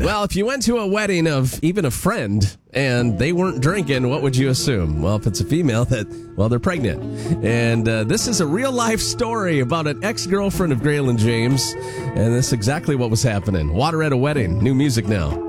Well, if you went to a wedding of even a friend and they weren't drinking, what would you assume? Well, if it's a female, they're pregnant. And this is a real-life story about an ex-girlfriend of Graylin James, and that's exactly what was happening. Water at a wedding. New music now.